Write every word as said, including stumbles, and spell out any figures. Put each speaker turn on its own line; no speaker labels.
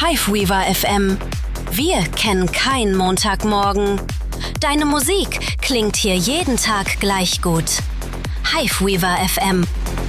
Hiveweaver F M. Wir kennen keinen Montagmorgen. Deine Musik klingt hier jeden Tag gleich gut. Hiveweaver F M.